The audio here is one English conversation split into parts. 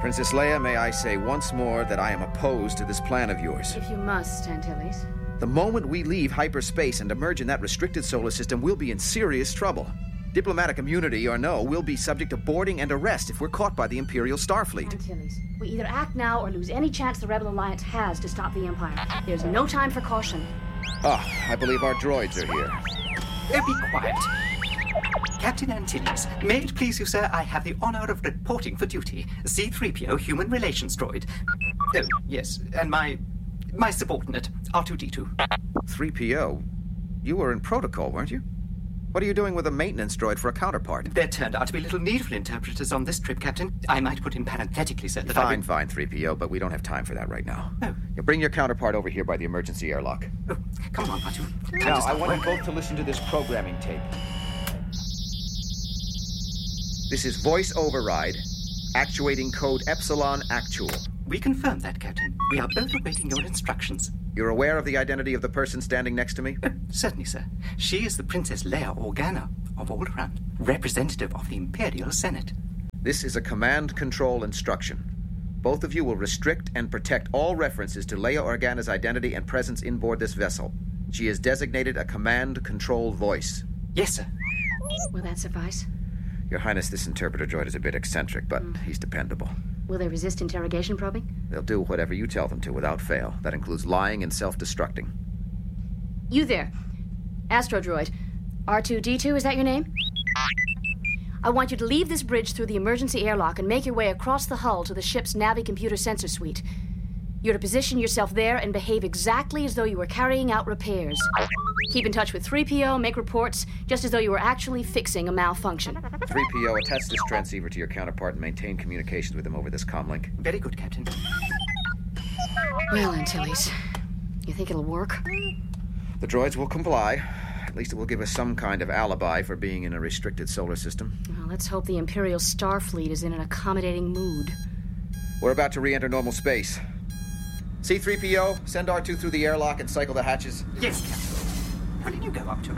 Princess Leia, may I say once more that I am opposed to this plan of yours. If you must, Antilles. The moment we leave hyperspace and emerge in that restricted solar system, we'll be in serious trouble. Diplomatic immunity or no, we'll be subject to boarding and arrest if we're caught by the Imperial Starfleet. Antilles, we either act now or lose any chance the Rebel Alliance has to stop the Empire. There's no time for caution. I believe our droids are here. Be quiet. Captain Antilles, may it please you, sir, I have the honor of reporting for duty. C-3PO, human relations droid. Oh, yes, and my subordinate, R2-D2. 3PO? You were in protocol, weren't you? What are you doing with a maintenance droid for a counterpart? There turned out to be little needful interpreters on this trip, Captain. I might put in parenthetically, sir, that Fine, 3PO, but we don't have time for that right now. Oh. You bring your counterpart over here by the emergency airlock. Oh, come on, R2. Now, I want you both to listen to this programming tape. This is voice override, actuating code Epsilon Actual. We confirm that, Captain. We are both awaiting your instructions. You're aware of the identity of the person standing next to me? Certainly, sir. She is the Princess Leia Organa of Alderaan, representative of the Imperial Senate. This is a command control instruction. Both of you will restrict and protect all references to Leia Organa's identity and presence inboard this vessel. She is designated a command control voice. Yes, sir. Will that suffice? Your Highness, this interpreter droid is a bit eccentric, but he's dependable. Will they resist interrogation probing? They'll do whatever you tell them to without fail. That includes lying and self-destructing. You there. Astro droid. R2-D2, is that your name? I want you to leave this bridge through the emergency airlock and make your way across the hull to the ship's Navi computer sensor suite. You're to position yourself there and behave exactly as though you were carrying out repairs. Keep in touch with 3PO, make reports, just as though you were actually fixing a malfunction. 3PO, attach this transceiver to your counterpart and maintain communications with him over this comlink. Very good, Captain. Well, Antilles, you think it'll work? The droids will comply. At least it will give us some kind of alibi for being in a restricted solar system. Well, let's hope the Imperial Starfleet is in an accommodating mood. We're about to re-enter normal space. C-3PO, send R2 through the airlock and cycle the hatches. Yes, Captain. Where did you go up to?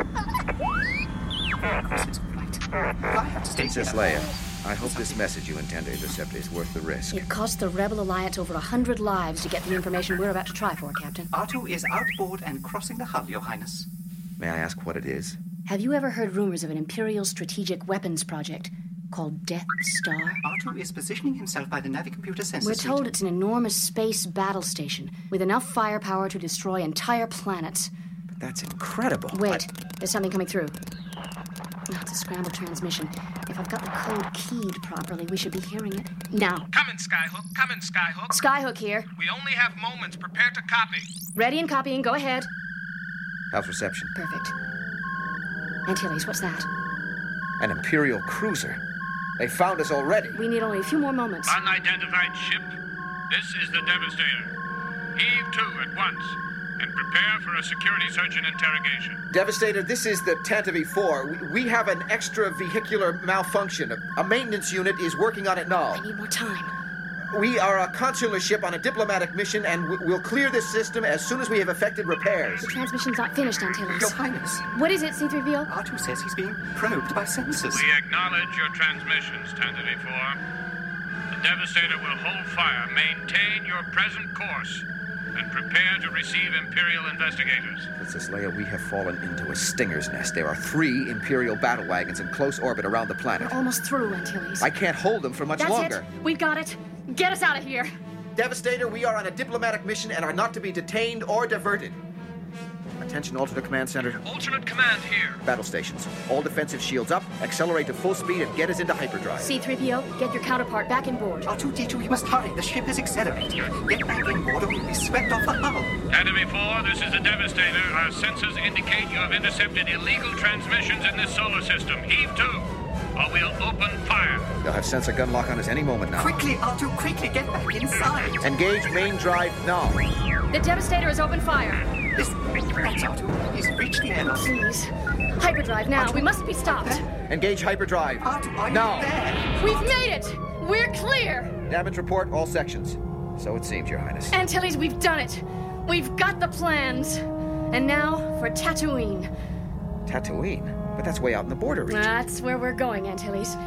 Of course, it's all right. I have to stay Princess here. Leia, I hope this message you intend to intercept is worth the risk. It cost the Rebel Alliance over 100 lives to get the information we're about to try for, Captain. R2 is outboard and crossing the hull, Your Highness. May I ask what it is? Have you ever heard rumors of an Imperial strategic weapons project called Death Star? R2 is positioning himself by the Navi computer sensor We're suite. told it's an enormous space battle station with enough firepower to destroy entire planets. That's incredible. Wait, there's something coming through. Oh, it's a scrambled transmission. If I've got the code keyed properly, we should be hearing it now. Come in, Skyhook. Come in, Skyhook. Skyhook here. We only have moments. Prepare to copy. Ready and copying. Go ahead. How's reception? Perfect. Antilles, what's that? An Imperial cruiser. They found us already. We need only a few more moments. Unidentified ship. This is the Devastator. Heave to at once and prepare for a security search and interrogation. Devastator, this is the Tantive 4. We have an extra-vehicular malfunction. A maintenance unit is working on it now. I need more time. We are a consular ship on a diplomatic mission, and we'll clear this system as soon as we have effected repairs. The transmission's not finished, Antilles. Your Highness. What is it, C-3PO? R2 says he's being probed by sensors. We acknowledge your transmissions, Tantive 4. The Devastator will hold fire. Maintain your present course and prepare to receive Imperial investigators. Princess Leia, we have fallen into a stinger's nest. There are 3 Imperial battle wagons in close orbit around the planet. We're almost through, Antilles. I can't hold them for much longer. That's it. We've got it. Get us out of here. Devastator, we are on a diplomatic mission and are not to be detained or diverted. Attention, alternate command center. Alternate command here. Battle stations. All defensive shields up, accelerate to full speed, and get us into hyperdrive. C-3PO, get your counterpart back in board. R2-D2, we must hurry. The ship is accelerating. Get back in board or we'll be swept off the hull. Tantive 4, this is the Devastator. Our sensors indicate you have intercepted illegal transmissions in this solar system. Heave to, or we'll open fire. They'll have sensor gun lock on us any moment now. Quickly, R2, quickly, get back inside. Engage main drive now. The Devastator has opened fire. Listen, that's R2. He's reached the airlock. Please. Hyperdrive now. We must be stopped. Engage hyperdrive. R2, are you now. there? We've made it. We're clear. Damage report, all sections. So it seems, Your Highness. Antilles, we've done it. We've got the plans. And now for Tatooine. Tatooine? But that's way out in the border region. That's where we're going, Antilles.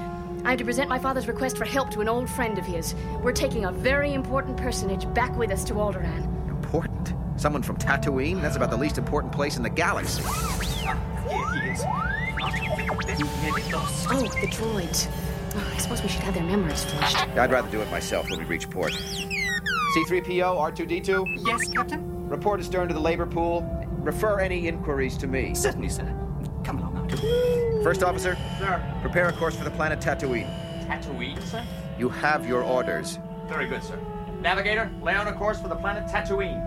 I'm to present my father's request for help to an old friend of his. We're taking a very important personage back with us to Alderaan. Important? Someone from Tatooine? That's about the least important place in the galaxy. Here he is. Nearly lost. Oh, the droids. Oh, I suppose we should have their memories flashed. I'd rather do it myself when we reach port. C-3PO, R2-D2? Yes, Captain? Report astern to the labor pool. Refer any inquiries to me. Certainly, sir. Come along, R2. First officer, Sir. prepare a course for the planet Tatooine. Tatooine, sir? You have your orders. Very good, sir. Navigator, lay on a course for the planet Tatooine.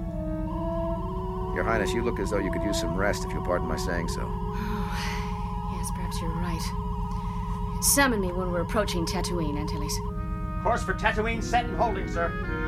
Your Highness, you look as though you could use some rest, if you'll pardon my saying so. Yes, perhaps you're right. Summon me when we're approaching Tatooine, Antilles. Course for Tatooine set and holding, sir.